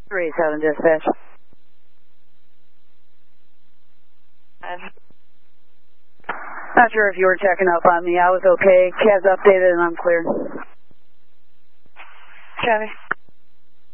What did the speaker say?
3-7 dispatch. Not sure if you were checking up on me. I was okay. Cab's updated and I'm clear. Copy.